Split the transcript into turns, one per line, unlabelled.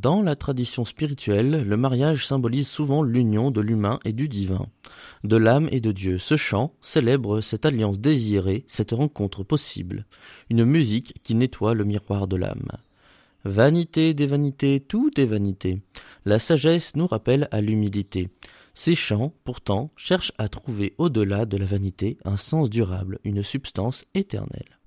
Dans la tradition spirituelle, le mariage symbolise souvent l'union de l'humain et du divin, de l'âme et de Dieu. Ce chant célèbre cette alliance désirée, cette rencontre possible, une musique qui nettoie le miroir de l'âme. Vanité des vanités, tout est vanité. La sagesse nous rappelle à l'humilité. Ces chants, pourtant, cherchent à trouver au-delà de la vanité un sens durable, une substance éternelle.